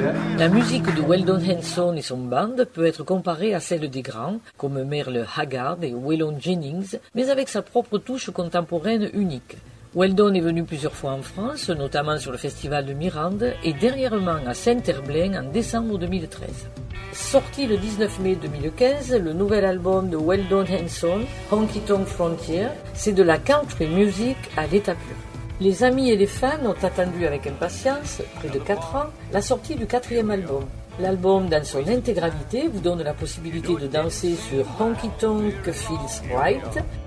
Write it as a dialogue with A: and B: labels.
A: La musique de Weldon Henson et son band peut être comparée à celle des grands, comme Merle Haggard et Waylon Jennings, mais avec sa propre touche contemporaine unique. Weldon est venu plusieurs fois en France, notamment sur le festival de Mirande et dernièrement à Saint-Herblain en décembre 2013. Sorti le 19 mai 2015, le nouvel album de Weldon Henson, Honky Tonk Frontier, c'est de la country music à l'état pur. Les amis et les fans ont attendu avec impatience, près de 4 ans, la sortie du 4e album. L'album, dans son intégralité, vous donne la possibilité de danser sur Honky Tonk Feels Right